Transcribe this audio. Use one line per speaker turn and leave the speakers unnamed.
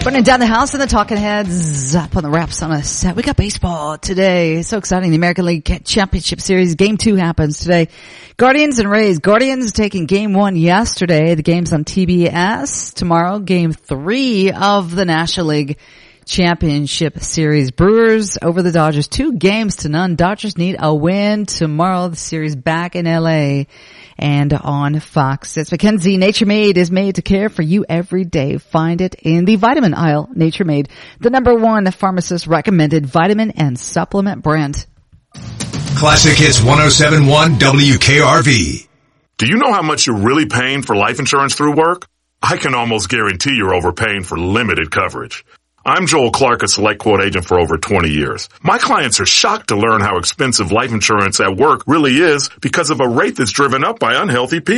Running down the house and the talking heads up on the wraps on a set. We got baseball today. It's so exciting. The American League Championship Series Game 2 happens today. Guardians and Rays. Guardians taking Game 1 yesterday. The game's on TBS. Tomorrow, Game 3 of the National League Championship Series. Brewers over the Dodgers. 2-0. Dodgers need a win tomorrow. The series back in LA and on Fox. It's Mackenzie. Nature Made is made to care for you every day. Find it in the vitamin aisle. Nature Made, the #1 pharmacist recommended vitamin and supplement brand.
Classic Hits 107.1 WKRV.
Do you know how much you're really paying for life insurance through work? I can almost guarantee you're overpaying for limited coverage. I'm Joel Clark, a Select Quote agent for over 20 years. My clients are shocked to learn how expensive life insurance at work really is because of a rate that's driven up by unhealthy people.